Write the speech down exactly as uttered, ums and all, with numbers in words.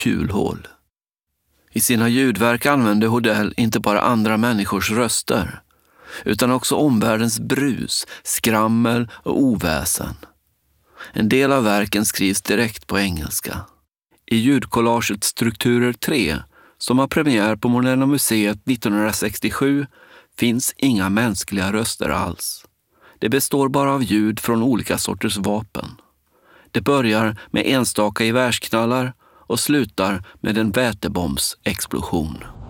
kulhål. I sina ljudverk använde Hodel inte bara andra människors röster, utan också omvärldens brus, skrammel och oväsen. En del av verken skrivs direkt på engelska. I ljudcollaget Strukturer tre, som har premiär på Moderna Museet nittonhundrasextiosju, finns inga mänskliga röster alls. Det består bara av ljud från olika sorters vapen. Det börjar med enstaka gevärsknallar och slutar med en vätebombsexplosion.